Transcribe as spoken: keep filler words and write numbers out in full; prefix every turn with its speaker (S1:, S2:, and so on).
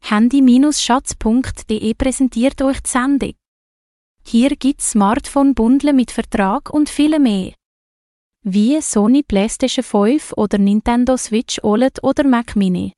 S1: Handy Schatz punkt de präsentiert euch die Sendung. Hier gibt's Smartphone-Bundle mit Vertrag und viel mehr. Wie Sony PlayStation fünf oder Nintendo Switch O L E D oder Mac Mini.